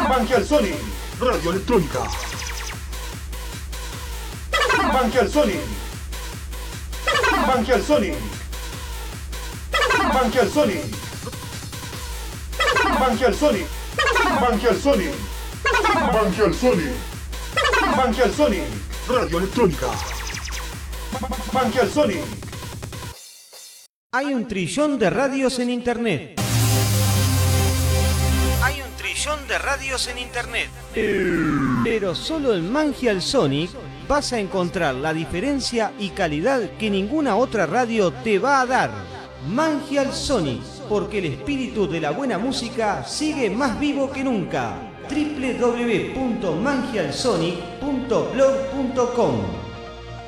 Bangial Sonic, radio electrónica. Bangial Sonic. Bangial Sonic. Bangial Sonic. Bangial Sonic. Bangial Sonic. Bangial Sonic. Bangial Sonic, radio electrónica. Bangial Sonic. Hay un trillón de radios en internet. Hay un trillón de radios en internet. Pero solo en Mangial Sonic vas a encontrar la diferencia y calidad que ninguna otra radio te va a dar. Mangial Sonic, porque el espíritu de la buena música sigue más vivo que nunca. www.mangialsonic.blog.com